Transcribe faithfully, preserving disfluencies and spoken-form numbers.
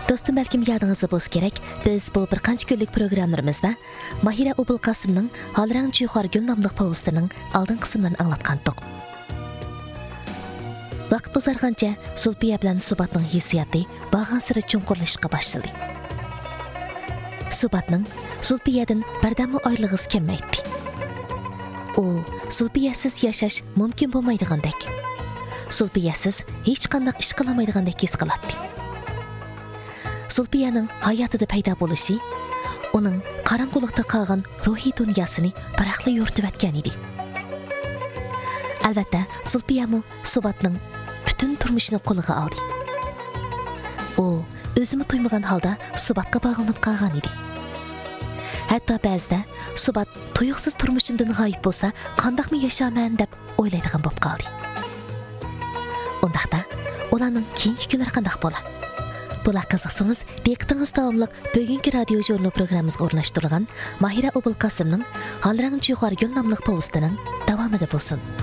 Dostum, belkim yadınızda boz gerek, biz bu bir qancha kunlik programlarımızda Mahira Obulqasımның Halraң Чуйхар Гүл namlıq povestining oldin qismlarini anglatgandik. Vaqt bozargancha Sulpiya bilan Subatning hissiyati bag'an siri chunqurlashishga boshladi. Subatning Sulpiyadan birdammi oylig'isi kelmaydi. U Sulpiyasiz yashash mumkin bo'lmaydigandek, Sulpiyasiz hech qanday ish qilmaydigandek his qiladi. Sulpiyaning hayotida paydo bo'lishi uning qorong'ulikda qolgan ruhiy dunyosini farqli yo'rtib edi. Albatta, Sulpiyamu Subatning butun turmushini qo'liga oldi. U o'zini tuymagan holda Subatga bog'lanib qolgan edi. Hatto ba'zida Subat tuyuqsiz turmushimdan g'oyib bo'lsa, qandoqmi yashayman deb o'ylaydigan bo'lib qoldi. Undaqda ularning keyingi kunlari qandoq bo'ladi? Bular qiziqsangiz, diqqatingiz davomli bugungi radio jurnal programmamizga o'rnashtirilgan Mahira Obulqasımның Halraң Чуйхар Гүл namlıq povestining davomida bo'lsin.